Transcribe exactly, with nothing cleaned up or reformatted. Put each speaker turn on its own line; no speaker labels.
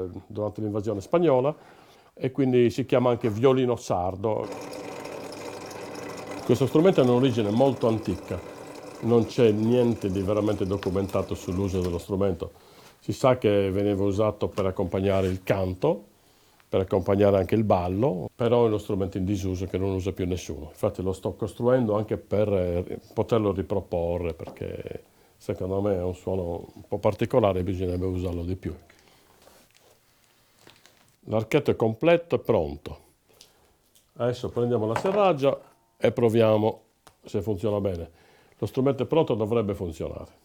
eh, durante l'invasione spagnola e quindi si chiama anche violino sardo. Questo strumento ha un'origine molto antica, non c'è niente di veramente documentato sull'uso dello strumento. Si sa che veniva usato per accompagnare il canto, per accompagnare anche il ballo, però è uno strumento in disuso che non usa più nessuno. Infatti lo sto costruendo anche per eh, poterlo riproporre, perché secondo me è un suono un po' particolare e bisognerebbe usarlo di più. L'archetto è completo e pronto. Adesso prendiamo la serraggia e proviamo se funziona bene. Lo strumento è pronto, dovrebbe funzionare.